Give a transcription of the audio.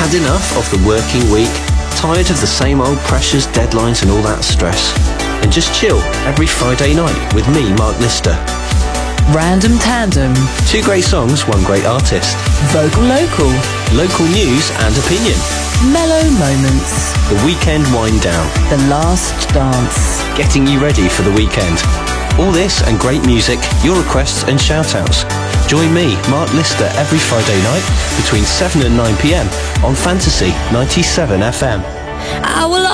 Had enough of the working week? Tired of the same old pressures, deadlines and all that stress? And just chill every Friday night with me, Mark Lister. Random Tandem. 2 great songs, 1 great artist. Vocal Local. Local news and opinion. Mellow Moments. The weekend wind down. The Last Dance. Getting you ready for the weekend. All this and great music, your requests and shout-outs. Join me, Mark Lister, every Friday night between 7 and 9 p.m. on Fantasy 97 FM. I will